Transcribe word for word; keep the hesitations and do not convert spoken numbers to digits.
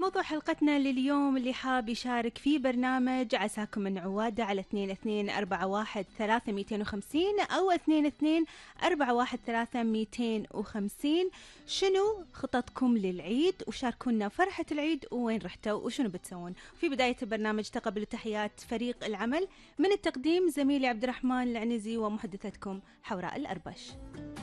موضوع حلقتنا لليوم اللي حاب يشارك في برنامج عساكم من عوادة على اثنين اثنين أربعة واحد ثلاثة مئتين وخمسين أو اثنين اثنين أربعة واحد ثلاثة مئتين وخمسين. شنو خططكم للعيد وشاركونا فرحة العيد وين رحتوا وشنو بتسوون. في بداية البرنامج تقبلوا تحيات فريق العمل، من التقديم زميلي عبد الرحمن العنزي ومحدثتكم حوراء الأربش.